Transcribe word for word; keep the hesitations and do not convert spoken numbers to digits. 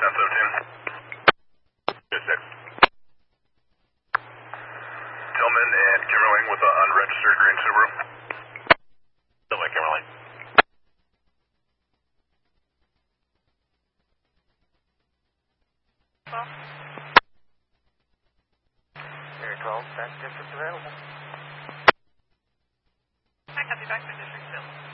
ten seventeen. Good six. Tillman and Kimmerling with an unregistered green Subaru. Tillman, Kimmerling. twelve. Area twelve, back district available. I copy back to District Bill.